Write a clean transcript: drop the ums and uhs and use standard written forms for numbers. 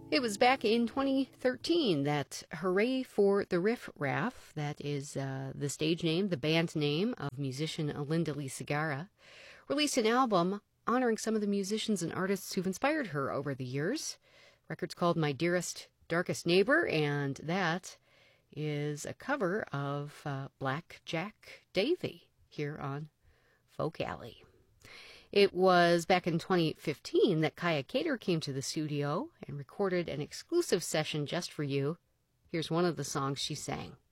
It was back in 2013 that Hooray for the Riff Raff, that is the stage name, the band name of musician Linda Lee Segarra, released an album honoring some of the musicians and artists who've inspired her over the years. The record's called My Dearest, Darkest Neighbor, and that is a cover of Black Jack Davy here on Folk Alley. It was back in 2015 that Kaya Cater came to the studio and recorded an exclusive session just for you. Here's one of the songs she sang.